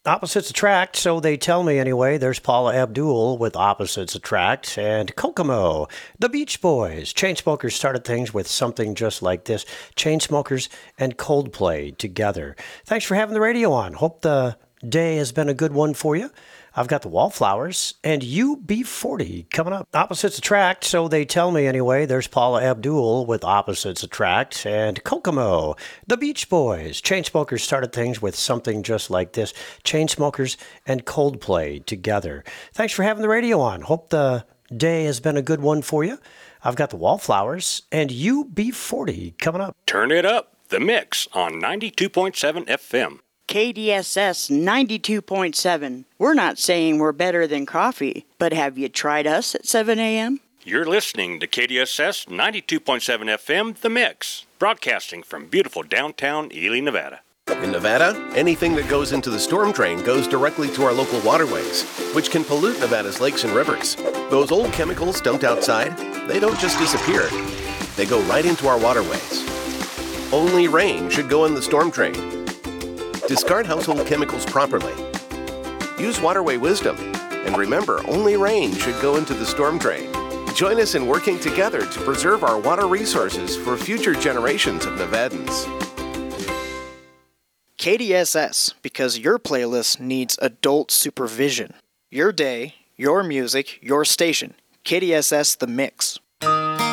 Opposites attract, so they tell me anyway. There's Paula Abdul with Opposites Attract and Kokomo. The Beach Boys. Chainsmokers started things with something just like this. Chainsmokers and Coldplay together. Thanks for having the radio on. Hope the day has been a good one for you. I've got the Wallflowers and UB40 coming up. Opposites attract, so they tell me anyway. There's Paula Abdul with Opposites Attract and Kokomo. The Beach Boys. Chainsmokers started things with something just like this. Chainsmokers and Coldplay together. Thanks for having the radio on. Hope the day has been a good one for you. I've got the Wallflowers and UB40 coming up. Turn it up. The Mix on 92.7 FM. KDSS 92.7. We're not saying we're better than coffee, but have you tried us at 7 a.m.? You're listening to KDSS 92.7 FM, The Mix, broadcasting from beautiful downtown Ely, Nevada. In Nevada, anything that goes into the storm drain goes directly to our local waterways, which can pollute Nevada's lakes and rivers. Those old chemicals dumped outside, they don't just disappear. They go right into our waterways. Only rain should go in the storm drain. Discard household chemicals properly. Use waterway wisdom. And remember, only rain should go into the storm drain. Join us in working together to preserve our water resources for future generations of Nevadans. KDSS, because your playlist needs adult supervision. Your day, your music, your station. KDSS The Mix.